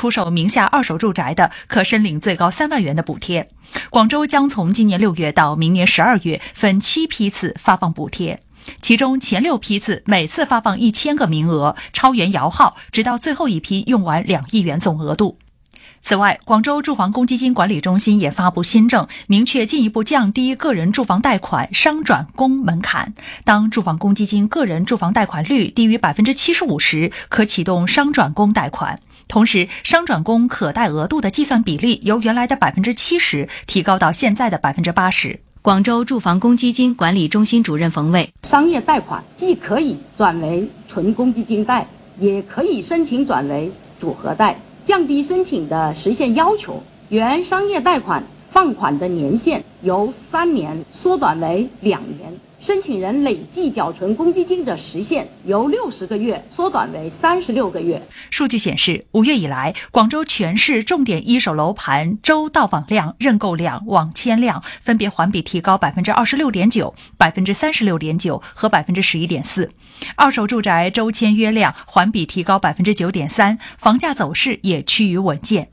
出售名下二手住宅的，可申领最高3万元的补贴。广州将从今年6月到明年12月分7批次发放补贴，其中前6批次每次发放1000个名额，超员摇号，直到最后一批用完2亿元总额度。此外，广州住房公积金管理中心也发布新政，明确进一步降低个人住房贷款商转公门槛。当住房公积金个人住房贷款率低于 75% 时，可启动商转公贷款。同时，商转公可贷额度的计算比例由原来的 70% 提高到现在的 80%。 广州住房公积金管理中心主任冯伟： 商业贷款既可以转为纯公积金贷，也可以申请转为组合贷，降低申请的实现要求，原商业贷款放款的年限由3年缩短为2年，申请人累计缴存公积金的时限由60个月缩短为36个月。 数据显示，5月以来，广州全市重点一手楼盘周到访量、认购量、网签量分别环比提高 26.9%、36.9% 和 11.4%。二手住宅周签约量环比提高 9.3%， 房价走势也趋于稳健。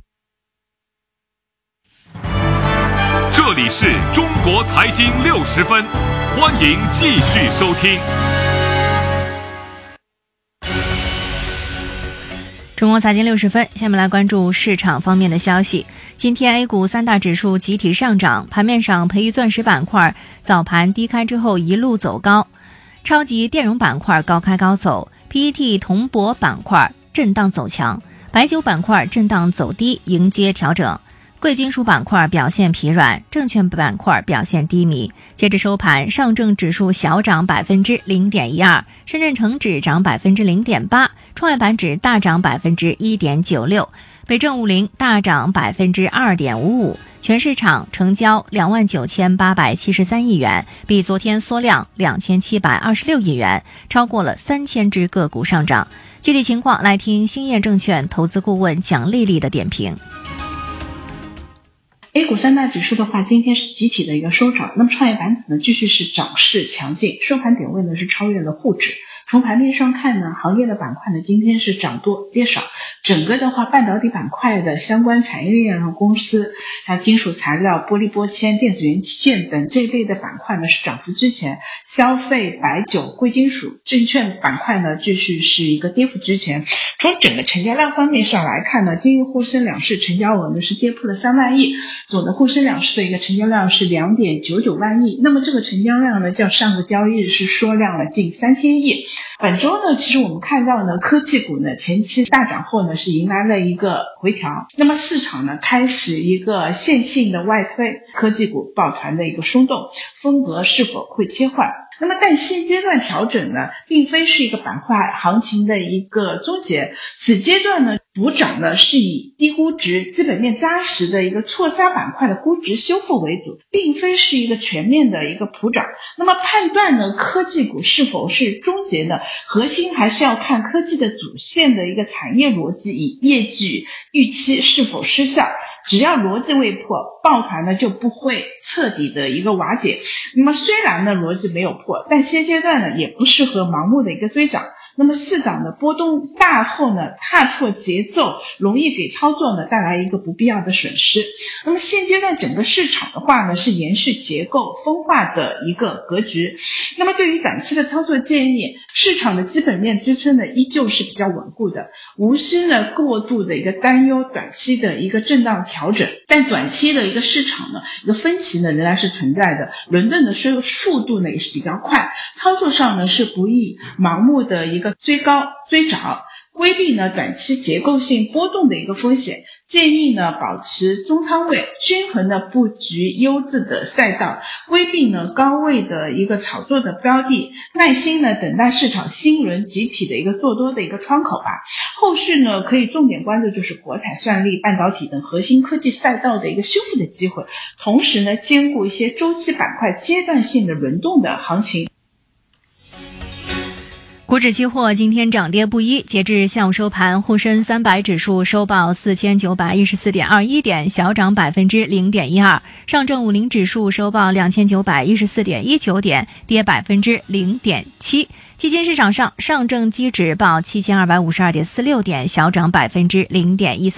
这里是中国财经60分，欢迎继续收听。 中国财经60分，下面来关注市场方面的消息。今天 A 股3大指数集体上涨，盘面上培育钻石板块早盘低开之后一路走高，超级电容板块高开高走， PET 铜箔板块震荡走强，白酒板块震荡走低迎接调整，贵金属板块表现疲软，证券板块表现低迷。截至收盘，上证指数小涨 0.12%， 深圳成指涨 0.8%， 创业板指大涨 1.96%， 北证50大涨 2.55%。全市场成交 29,873 亿元，比昨天缩量 2,726 亿元，超过了3000只个股上涨。具体情况来听兴业证券投资顾问蒋丽丽的点评。 A 股3大指数的话，今天是集体的一个收涨，那么创业板指呢继续是涨势强劲，收盘点位呢是超越了沪指。从盘面上看呢，行业的板块呢今天是涨多跌少，整个的话半导体板块的相关产业链的公司，还有金属材料、玻璃玻纤、电子元件等这一类的板块呢是涨幅之前，消费、白酒、贵金属、证券板块呢继续是一个跌幅之前。从整个成交量方面上来看呢，今日沪深两市成交额呢是跌破了3万亿，总的沪深两市的一个成交量是 2.99 万亿，那么这个成交量呢较上个交易日是缩量了近3000亿。本周呢，其实我们看到呢，科技股呢前期大涨后呢是迎来了一个回调，那么市场呢开始一个线性的外推，科技股抱团的一个松动，风格是否会切换？那么但现阶段调整呢，并非是一个板块行情的一个终结，此阶段呢补涨呢是以低估值、基本面扎实的一个错杀板块的估值修复为主，并非是一个全面的一个普涨。那么判断呢科技股是否是终结呢，核心还是要看科技的主线的一个产业逻辑与业绩预期是否失效，只要逻辑未破，抱团呢就不会彻底的一个瓦解。那么虽然呢逻辑没有破，但现阶段呢也不适合盲目的一个追涨，那么市场的波动大后呢，踏错节奏容易给操作呢带来一个不必要的损失。那么现阶段整个市场的话呢是延续结构分化的一个格局，那么对于短期的操作建议，市场的基本面支撑呢依旧是比较稳固的，无需呢过度的一个担忧短期的一个震荡调整，但短期的一个市场呢一个分歧呢仍然是存在的，轮动的速度呢也是比较快，操作上呢是不宜盲目的一个追高追涨，规避呢短期结构性波动的一个风险，建议呢保持中仓位，均衡的布局优质的赛道，规避呢高位的一个炒作的标的，耐心呢等待市场新一轮集体的一个做多的一个窗口吧。后续呢可以重点关注就是国产算力、半导体等核心科技赛道的一个修复的机会，同时呢兼顾一些周期板块阶段性的轮动的行情。 股指期货今天涨跌不一，截至下午收盘，沪深300指数收报 4914.21 点，小涨 0.12%， 上证50指数收报 2914.19 点，跌 0.7%。基金市场上，上证期指报 7252.46 点，小涨 0.13%。